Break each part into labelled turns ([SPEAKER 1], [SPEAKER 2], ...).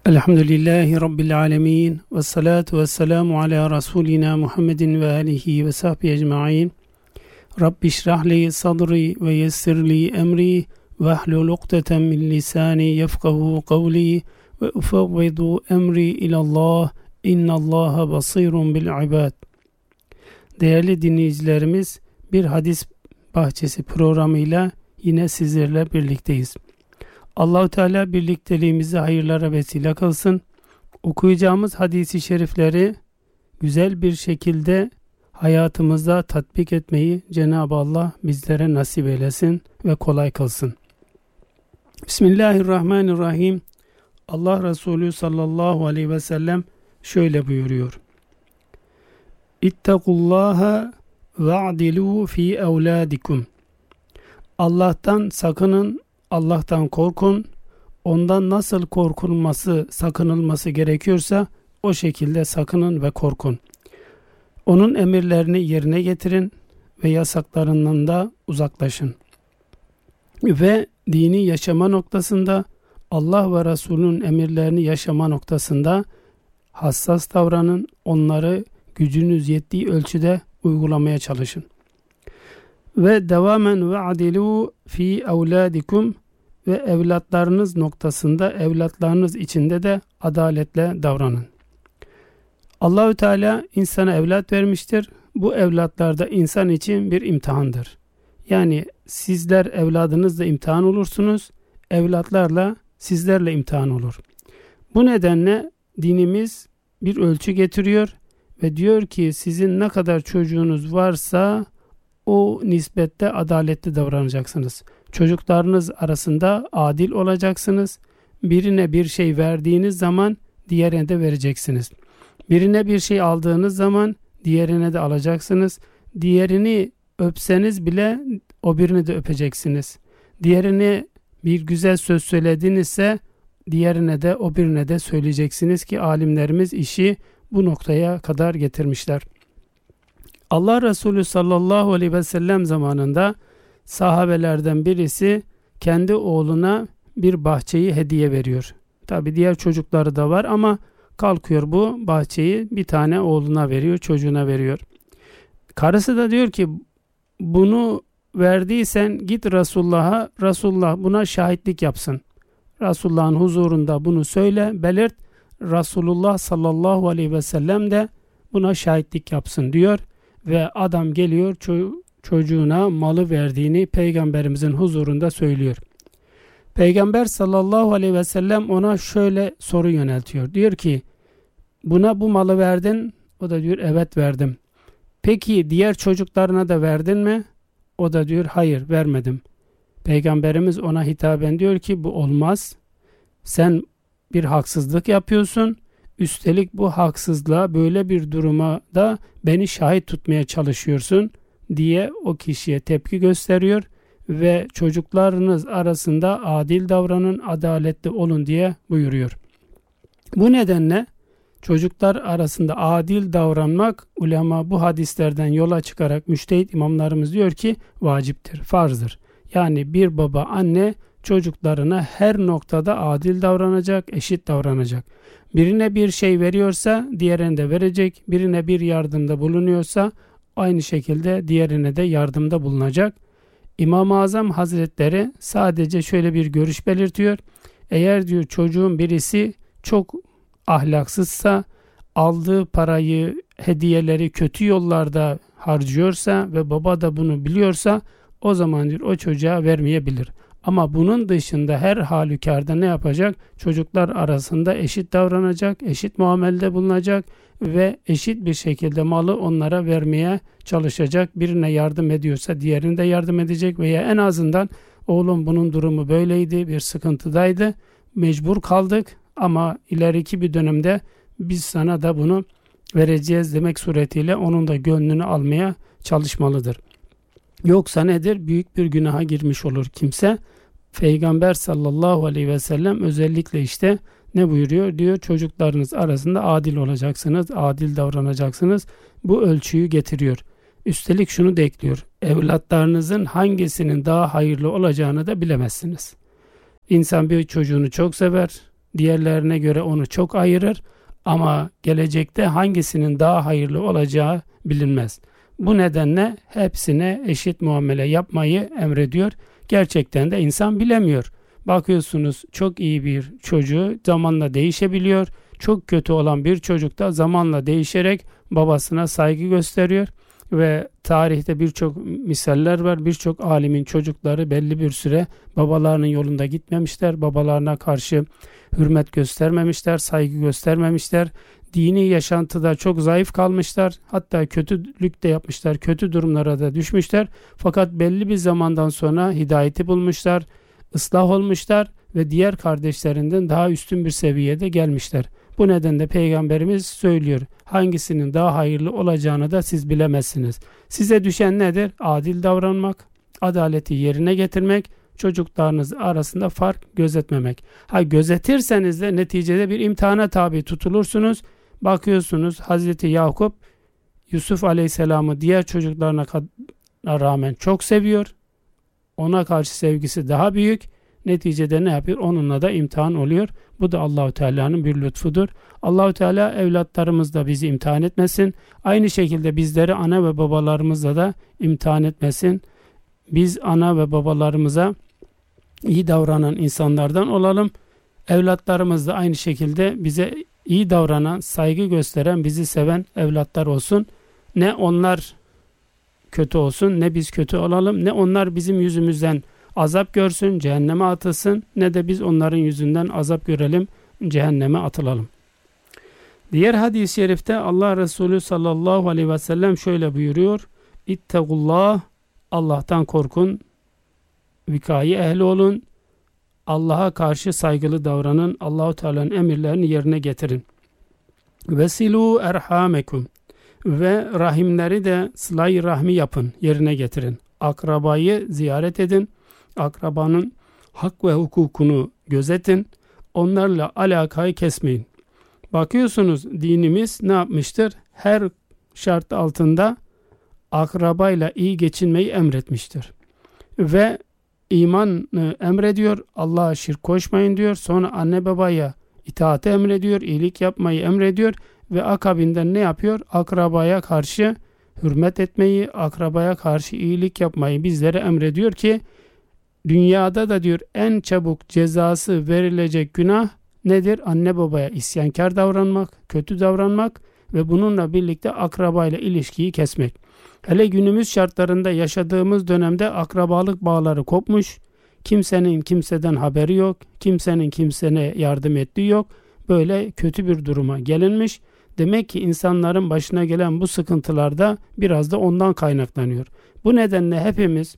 [SPEAKER 1] Elhamdülillahi Rabbil alemin ve salatu ve selamu ala Resulina Muhammedin ve alihi ve sahbihi ecma'in. Rabbi şrahli sadri ve yessirli emri ve ahlul ukdeten min lisani yefkahu kavli ve ufevvidu emri ilallah innallaha basirun bil ibad. Değerli dinleyicilerimiz, bir hadis bahçesi programıyla yine sizlerle birlikteyiz. Allah-u Teala birlikteliğimizi hayırlara vesile kılsın. Okuyacağımız hadis-i şerifleri güzel bir şekilde hayatımızda tatbik etmeyi Cenab-ı Allah bizlere nasip eylesin ve kolay kılsın. Bismillahirrahmanirrahim. Allah Resulü sallallahu aleyhi ve sellem şöyle buyuruyor. İttakullaha ve'adilu fi evladikum. Allah'tan sakının, Allah'tan korkun. Ondan nasıl korkulması, sakınılması gerekiyorsa o şekilde sakının ve korkun. Onun emirlerini yerine getirin ve yasaklarından da uzaklaşın. Ve dini yaşama noktasında, Allah ve Resulünün emirlerini yaşama noktasında hassas davranın, onları gücünüz yettiği ölçüde uygulamaya çalışın. Ve devamen ve adilu fi evladikum, ve evlatlarınız noktasında, evlatlarınız içinde de adaletle davranın. Allahü Teala insana evlat vermiştir. Bu evlatlar da insan için bir imtihandır. Yani sizler evladınızla imtihan olursunuz, evlatlarla sizlerle imtihan olur. Bu nedenle dinimiz bir ölçü getiriyor ve diyor ki sizin ne kadar çocuğunuz varsa o nispette adaletli davranacaksınız. Çocuklarınız arasında adil olacaksınız. Birine bir şey verdiğiniz zaman diğerine de vereceksiniz. Birine bir şey aldığınız zaman diğerine de alacaksınız. Diğerini öpseniz bile o birini de öpeceksiniz. Diğerine bir güzel söz söyledinizse diğerine de o birine de söyleyeceksiniz ki alimlerimiz işi bu noktaya kadar getirmişler. Allah Resulü sallallahu aleyhi ve sellem zamanında sahabelerden birisi kendi oğluna bir bahçeyi hediye veriyor. Tabi diğer çocukları da var ama kalkıyor bu bahçeyi bir tane oğluna veriyor, çocuğuna veriyor. Karısı da diyor ki bunu verdiysen git Resulullah'a, Resulullah buna şahitlik yapsın. Resulullah'ın huzurunda bunu söyle, belirt. Resulullah sallallahu aleyhi ve sellem de buna şahitlik yapsın diyor. Ve adam geliyor çocuğuna malı verdiğini Peygamberimizin huzurunda söylüyor. Peygamber sallallahu aleyhi ve sellem ona şöyle soru yöneltiyor. Diyor ki buna bu malı verdin? O da diyor evet verdim. Peki diğer çocuklarına da verdin mi? O da diyor hayır vermedim. Peygamberimiz ona hitaben diyor ki bu olmaz. Sen bir haksızlık yapıyorsun. Üstelik bu haksızlığa böyle bir duruma da beni şahit tutmaya çalışıyorsun diye o kişiye tepki gösteriyor ve çocuklarınız arasında adil davranın, adaletli olun diye buyuruyor. Bu nedenle çocuklar arasında adil davranmak ulema bu hadislerden yola çıkarak müştehit imamlarımız diyor ki vaciptir, farzdır. Yani bir baba anne çocuklarına her noktada adil davranacak, eşit davranacak. Birine bir şey veriyorsa diğerine de verecek, birine bir yardımda bulunuyorsa aynı şekilde diğerine de yardımda bulunacak. İmam-ı Azam Hazretleri sadece şöyle bir görüş belirtiyor. Eğer diyor çocuğun birisi çok ahlaksızsa, aldığı parayı, hediyeleri kötü yollarda harcıyorsa ve baba da bunu biliyorsa o zaman diyor o çocuğa vermeyebilir. Ama bunun dışında her halükarda ne yapacak? Çocuklar arasında eşit davranacak, eşit muamelede bulunacak ve eşit bir şekilde malı onlara vermeye çalışacak. Birine yardım ediyorsa diğerine de yardım edecek veya en azından oğlum bunun durumu böyleydi, bir sıkıntıdaydı, mecbur kaldık ama ileriki bir dönemde biz sana da bunu vereceğiz demek suretiyle onun da gönlünü almaya çalışmalıdır. Yoksa nedir? Büyük bir günaha girmiş olur kimse. Peygamber sallallahu aleyhi ve sellem özellikle işte ne buyuruyor? Diyor çocuklarınız arasında adil olacaksınız, adil davranacaksınız. Bu ölçüyü getiriyor. Üstelik şunu da ekliyor. Evlatlarınızın hangisinin daha hayırlı olacağını da bilemezsiniz. İnsan bir çocuğunu çok sever, diğerlerine göre onu çok ayırır ama gelecekte hangisinin daha hayırlı olacağı bilinmez. Bu nedenle hepsine eşit muamele yapmayı emrediyor. Gerçekten de insan bilemiyor. Bakıyorsunuz çok iyi bir çocuğu zamanla değişebiliyor. Çok kötü olan bir çocuk da zamanla değişerek babasına saygı gösteriyor. Ve tarihte birçok misaller var. Birçok alimin çocukları belli bir süre babalarının yolunda gitmemişler. Babalarına karşı hürmet göstermemişler, saygı göstermemişler. Dini yaşantıda çok zayıf kalmışlar. Hatta kötülük de yapmışlar, kötü durumlara da düşmüşler. Fakat belli bir zamandan sonra hidayeti bulmuşlar, ıslah olmuşlar ve diğer kardeşlerinden daha üstün bir seviyede gelmişler. Bu nedenle Peygamberimiz söylüyor, hangisinin daha hayırlı olacağını da siz bilemezsiniz. Size düşen nedir? Adil davranmak, adaleti yerine getirmek, çocuklarınız arasında fark gözetmemek. Gözetirseniz de neticede bir imtihana tabi tutulursunuz. Bakıyorsunuz Hazreti Yakup, Yusuf Aleyhisselam'ı diğer çocuklarına rağmen çok seviyor. Ona karşı sevgisi daha büyük. Neticede ne yapıyor? Onunla da imtihan oluyor. Bu da Allahu Teala'nın bir lütfudur. Allahu Teala evlatlarımız da bizi imtihan etmesin. Aynı şekilde bizleri ana ve babalarımızla da imtihan etmesin. Biz ana ve babalarımıza iyi davranan insanlardan olalım. Evlatlarımız da aynı şekilde bize iyi davranan, saygı gösteren, bizi seven evlatlar olsun. Ne onlar kötü olsun, ne biz kötü olalım, ne onlar bizim yüzümüzden azap görsün, cehenneme atılsın, ne de biz onların yüzünden azap görelim, cehenneme atılalım. Diğer hadis-i şerifte Allah Resulü sallallahu aleyhi ve sellem şöyle buyuruyor. İttegullah, Allah'tan korkun, vikaye ehli olun, Allah'a karşı saygılı davranın, Allahu Teala'nın emirlerini yerine getirin. Vesilu erhamekum, ve rahimleri de sıla-i rahmi yapın, yerine getirin. Akrabayı ziyaret edin, akrabanın hak ve hukukunu gözetin, onlarla alakayı kesmeyin. Bakıyorsunuz dinimiz ne yapmıştır? Her şart altında akrabayla iyi geçinmeyi emretmiştir. Ve imanı emrediyor, Allah'a şirk koşmayın diyor. Sonra anne babaya itaati emrediyor, iyilik yapmayı emrediyor ve akabinden ne yapıyor? Akrabaya karşı hürmet etmeyi, akrabaya karşı iyilik yapmayı bizlere emrediyor ki dünyada da diyor en çabuk cezası verilecek günah nedir? Anne babaya isyankar davranmak, kötü davranmak ve bununla birlikte akrabayla ilişkiyi kesmek. Hele günümüz şartlarında yaşadığımız dönemde akrabalık bağları kopmuş, kimsenin kimseden haberi yok, kimsenin kimsene yardım ettiği yok. Böyle kötü bir duruma gelinmiş. Demek ki insanların başına gelen bu sıkıntılarda biraz da ondan kaynaklanıyor. Bu nedenle hepimiz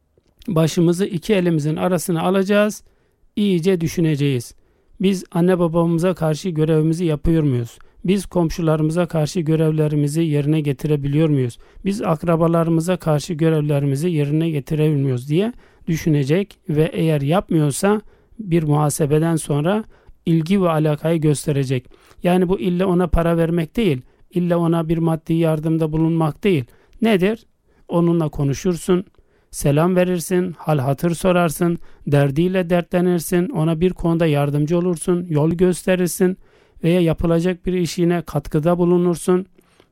[SPEAKER 1] başımızı iki elimizin arasına alacağız, iyice düşüneceğiz. Biz anne babamıza karşı görevimizi yapıyor muyuz? Biz komşularımıza karşı görevlerimizi yerine getirebiliyor muyuz? Biz akrabalarımıza karşı görevlerimizi yerine getirebiliyor muyuz diye düşünecek ve eğer yapmıyorsa bir muhasebeden sonra ilgi ve alakayı gösterecek. Yani bu illa ona para vermek değil, illa ona bir maddi yardımda bulunmak değil. Nedir? Onunla konuşursun, selam verirsin, hal hatır sorarsın, derdiyle dertlenirsin, ona bir konuda yardımcı olursun, yol gösterirsin veya yapılacak bir işine katkıda bulunursun.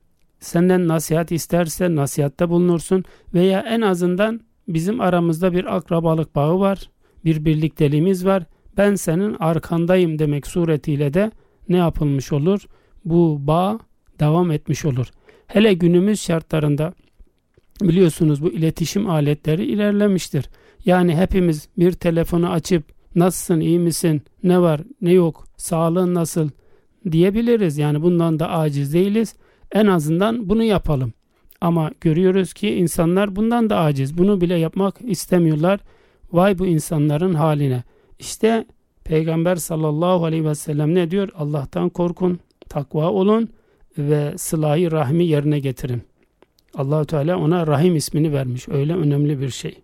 [SPEAKER 1] Senden nasihat isterse nasihatte bulunursun veya en azından bizim aramızda bir akrabalık bağı var, bir birlikteliğimiz var. Ben senin arkandayım demek suretiyle de ne yapılmış olur? Bu bağ devam etmiş olur. Hele günümüz şartlarında biliyorsunuz bu iletişim aletleri ilerlemiştir. Yani hepimiz bir telefonu açıp nasılsın, iyi misin, ne var, ne yok, sağlığın nasıl diyebiliriz. Yani bundan da aciz değiliz. En azından bunu yapalım. Ama görüyoruz ki insanlar bundan da aciz. Bunu bile yapmak istemiyorlar. Vay bu insanların haline. İşte Peygamber sallallahu aleyhi ve sellem ne diyor? Allah'tan korkun, takva olun ve sıla-i rahmi yerine getirin. Allah-u Teala ona Rahim ismini vermiş. Öyle önemli bir şey.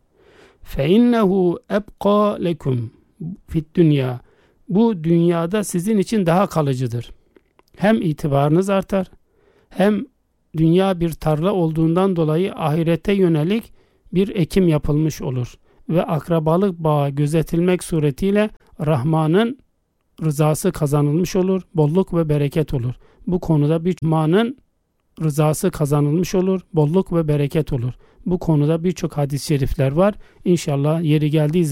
[SPEAKER 1] فَاِنَّهُ اَبْقَى لَكُمْ فِي الدُّنْيَا. Bu dünyada sizin için daha kalıcıdır. Hem itibarınız artar, hem dünya bir tarla olduğundan dolayı ahirete yönelik bir ekim yapılmış olur. Ve akrabalık bağı gözetilmek suretiyle Rahman'ın rızası kazanılmış olur, bolluk ve bereket olur. Bu konuda bir Rahman'ın rızası kazanılmış olur, bolluk ve bereket olur. Bu konuda birçok hadis-i şerifler var. İnşallah yeri geldiği